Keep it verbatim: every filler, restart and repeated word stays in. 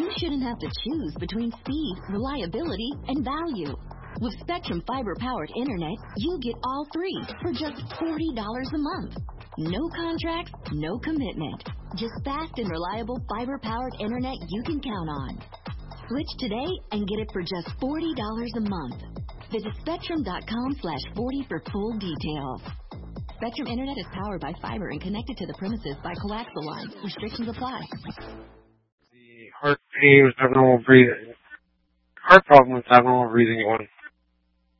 you shouldn't have to choose between speed, reliability, and value. With Spectrum fiber-powered internet, you get all three for just forty dollars a month. No contracts, no commitment. Just fast and reliable fiber-powered internet you can count on. Switch today and get it for just forty dollars a month. Visit spectrum.com slash 40 for full details. Spectrum Internet is powered by fiber and connected to the premises by coaxial lines. Restrictions apply. The heart pain with abnormal breathing. Heart problem with abnormal breathing one.